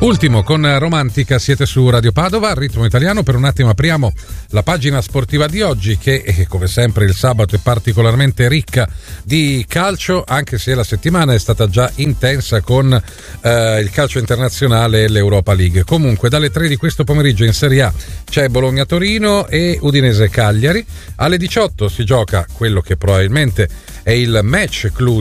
Ultimo con Romantica, siete su Radio Padova, al ritmo italiano. Per un attimo apriamo la pagina sportiva di oggi che come sempre il sabato è particolarmente ricca di calcio, anche se la settimana è stata già intensa con il calcio internazionale e l'Europa League. Comunque dalle 3 di questo pomeriggio in Serie A c'è Bologna-Torino e Udinese-Cagliari. Alle 18 si gioca quello che probabilmente è il match clou